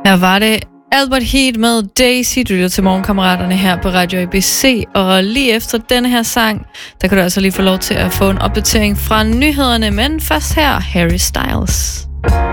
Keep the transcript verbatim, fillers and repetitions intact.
Her var det Albert Heat med Daisy, du lytter til Morgenkammeraterne her på Radio A B C, og lige efter denne her sang, der kan du altså lige få lov til at få en opdatering fra nyhederne, men først her, Harry Styles.